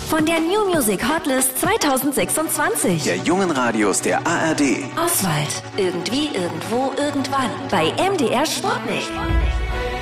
Von der New Music Hotlist 2026. Der jungen Radios der ARD. Oswald. Irgendwie, irgendwo, irgendwann. Bei MDR Sportlich.